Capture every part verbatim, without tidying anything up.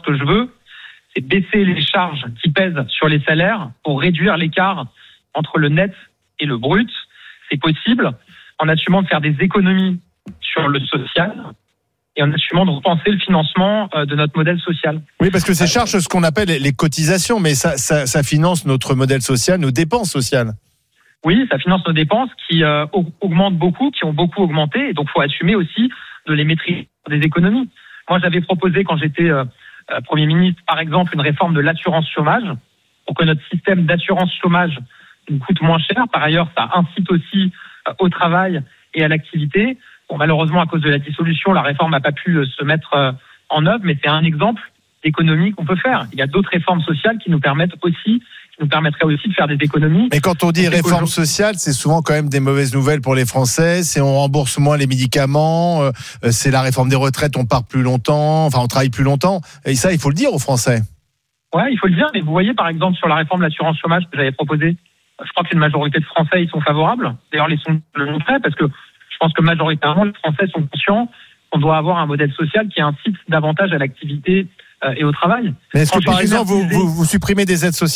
que je veux, c'est baisser les charges qui pèsent sur les salaires pour réduire l'écart entre le net et le brut. C'est possible en assumant de faire des économies sur le social et en assumant de repenser le financement de notre modèle social. Oui, parce que ces charges, c'est ce qu'on appelle les cotisations, mais ça, ça, ça finance notre modèle social, nos dépenses sociales. Oui, ça finance nos dépenses qui euh, augmentent beaucoup, qui ont beaucoup augmenté, et donc il faut assumer aussi de les maîtriser des économies. Moi, j'avais proposé, quand j'étais euh, Premier ministre, par exemple, une réforme de l'assurance chômage, pour que notre système d'assurance chômage nous coûte moins cher. Par ailleurs, ça incite aussi euh, au travail et à l'activité. Bon, malheureusement, à cause de la dissolution, la réforme n'a pas pu euh, se mettre euh, en œuvre, mais c'est un exemple d'économie qu'on peut faire. Il y a d'autres réformes sociales qui nous permettent aussi qui nous permettrait aussi de faire des économies. Mais quand on dit réforme sociale, c'est souvent quand même des mauvaises nouvelles pour les Français. C'est on rembourse moins les médicaments, euh, c'est la réforme des retraites, on part plus longtemps, enfin on travaille plus longtemps. Et ça, il faut le dire aux Français. Ouais, il faut le dire. Mais vous voyez, par exemple, sur la réforme de l'assurance chômage que j'avais proposée, je crois qu'une majorité de Français y sont favorables. D'ailleurs, les sondages le montraient, parce que je pense que majoritairement, les Français sont conscients qu'on doit avoir un modèle social qui incite davantage à l'activité euh, et au travail. Mais est-ce Quand que, par exemple, vous, vous, vous supprimez des aides sociales ?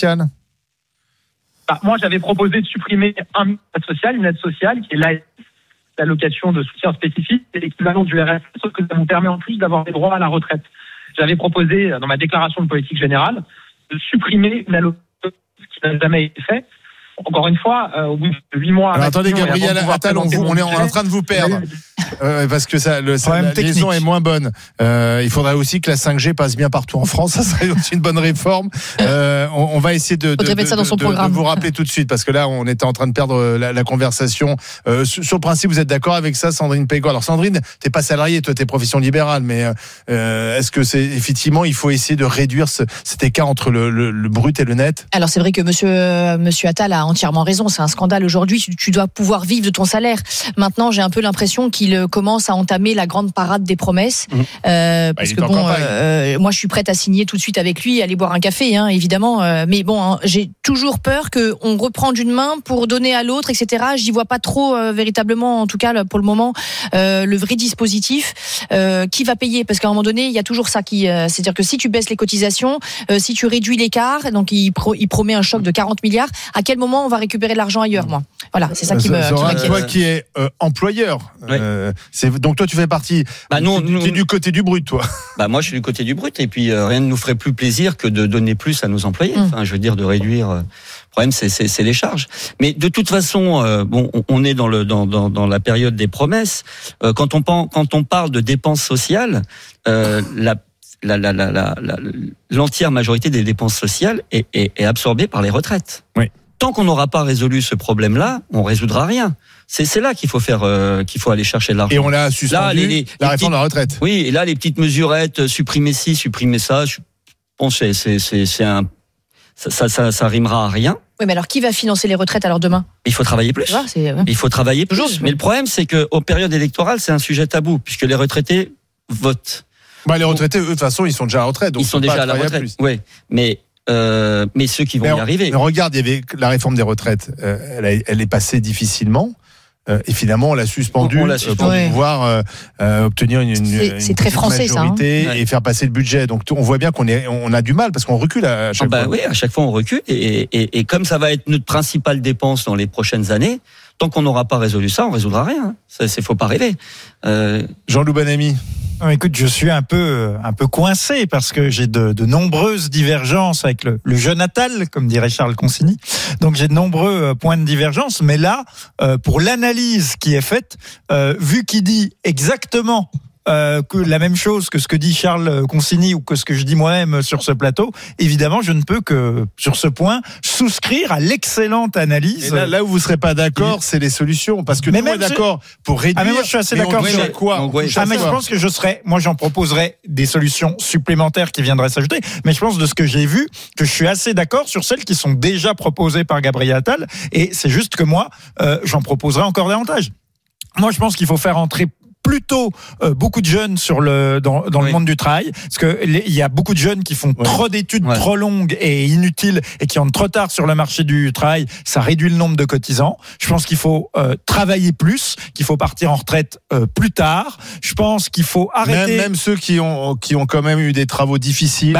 Bah, moi, j'avais proposé de supprimer une aide sociale, une aide sociale qui est l'A S S, l'allocation de soutien spécifique, c'est l'équivalent du R S S, sauf que ça nous permet en plus d'avoir des droits à la retraite. J'avais proposé, dans ma déclaration de politique générale, de supprimer une allocation, ce qui n'a jamais été fait. Encore une fois, euh, au bout de huit mois... Alors, attendez, Gabriel Attal, on, on est en train de vous perdre. Euh, parce que ça, le, ça, la technique. Liaison est moins bonne. Euh, il faudrait aussi que la cinq G passe bien partout en France. Ça serait aussi une bonne réforme. Euh, on, on va essayer de, de, de, de, de, de vous rappeler tout de suite, parce que là, on était en train de perdre la, la conversation. Euh, sur, sur le principe, vous êtes d'accord avec ça, Sandrine Pégo? Alors, Sandrine, t'es pas salariée, toi, t'es profession libérale, mais euh, est-ce que c'est effectivement, il faut essayer de réduire ce, cet écart entre le, le, le brut et le net? Alors, c'est vrai que Monsieur, Monsieur Attal a entièrement raison. C'est un scandale aujourd'hui. Tu, tu dois pouvoir vivre de ton salaire. Maintenant, j'ai un peu l'impression qu'il commence à entamer la grande parade des promesses. Mmh. Euh, parce bah, que bon, euh, moi, je suis prête à signer tout de suite avec lui, aller boire un café, hein, évidemment. Euh, mais bon, hein, j'ai toujours peur qu'on reprend d'une main pour donner à l'autre, et cetera. J'y vois pas trop euh, véritablement, en tout cas pour le moment, euh, le vrai dispositif. Euh, qui va payer? Parce qu'à un moment donné, il y a toujours ça qui, euh, c'est-à-dire que si tu baisses les cotisations, euh, si tu réduis l'écart, donc il, pro, il promet un choc de quarante milliards. À quel moment on va récupérer de l'argent ailleurs, moi? Voilà, c'est ça qui me. Zora, qui toi qui es euh, employeur, oui. euh, c'est donc toi tu fais partie. Bah non, tu es du côté du brut, toi. Bah moi je suis du côté du brut, et puis euh, rien ne nous ferait plus plaisir que de donner plus à nos employés. Mmh. Enfin, je veux dire de réduire. Euh, le problème c'est, c'est, c'est les charges. Mais de toute façon, euh, bon, on est dans le dans dans, dans la période des promesses. Euh, quand on quand on parle de dépenses sociales, euh, la La, la, la, la, la, l'entière majorité des dépenses sociales est, est, est absorbée par les retraites. Oui. Tant qu'on n'aura pas résolu ce problème-là, on résoudra rien. C'est, c'est là qu'il faut faire, euh, qu'il faut aller chercher de l'argent. Et on l'a suspendu, là, les, les, la les réforme de la retraite. Oui, et là, les petites mesurettes, supprimer ci, supprimer ça, je, bon, c'est, c'est, c'est, c'est un, ça, ça, ça, ça rimera à rien. Oui, mais alors qui va financer les retraites alors demain? Il faut travailler plus. Vois, c'est, ouais. Il faut travailler plus. Toujours. Mais le problème, c'est que aux périodes électorales, c'est un sujet tabou, puisque les retraités votent. Bah, les retraités, eux, de toute façon, ils sont déjà à la retraite. Donc ils sont déjà à la retraite. Oui, mais euh, mais ceux qui vont mais y arriver. Mais regarde, il y avait la réforme des retraites. Euh, elle, a, elle est passée difficilement. Euh, et finalement, on l'a suspendue on, on l'a suspendu. pour ouais. pouvoir euh, euh, obtenir une, une, c'est, c'est une très français, majorité ça, hein. et faire passer le budget. Donc on voit bien qu'on est, on a du mal parce qu'on recule à chaque ah bah fois. Oui, à chaque fois on recule. Et, et, et comme ça va être notre principale dépense dans les prochaines années, tant qu'on n'aura pas résolu ça, on résoudra rien. Ça, c'est faut pas rêver. Euh... Jean-Loup Bonamy. Écoute, je suis un peu, un peu coincé parce que j'ai de, de nombreuses divergences avec le, le jeune Attal, comme dirait Charles Consigny. Donc j'ai de nombreux points de divergence. Mais là, euh, pour l'analyse qui est faite, euh, vu qu'il dit exactement Euh, que la même chose que ce que dit Charles Consigny ou que ce que je dis moi-même sur ce plateau, évidemment, je ne peux que, sur ce point, souscrire à l'excellente analyse. Et là, là où vous ne serez pas d'accord, c'est les solutions. Parce que mais nous, on est d'accord je... pour réduire. Ah, mais moi, je suis assez d'accord sur quoi. Donc, ouais, ah, mais je pense que je serais, moi, j'en proposerais des solutions supplémentaires qui viendraient s'ajouter. Mais je pense de ce que j'ai vu, que je suis assez d'accord sur celles qui sont déjà proposées par Gabriel Attal. Et c'est juste que moi, euh, j'en proposerai encore davantage. Moi, je pense qu'il faut faire entrer plutôt euh, beaucoup de jeunes sur le dans, dans oui. le monde du travail, parce que il y a beaucoup de jeunes qui font oui. trop d'études ouais. trop longues et inutiles et qui entrent trop tard sur le marché du travail. Ça réduit le nombre de cotisants. Je pense qu'il faut euh, travailler plus, qu'il faut partir en retraite euh, plus tard. Je pense qu'il faut arrêter. Même, même ceux qui ont qui ont quand même eu des travaux difficiles.